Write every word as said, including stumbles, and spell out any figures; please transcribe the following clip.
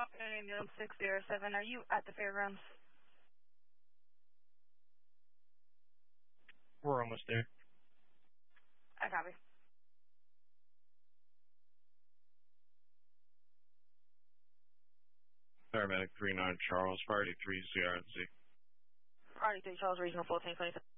Union six zero seven, are you at the fairgrounds? We're almost there. I copy. Paramedic three nine Charles, Priority three Z R Z. Priority three Charles, Regional fourteen twenty-seven.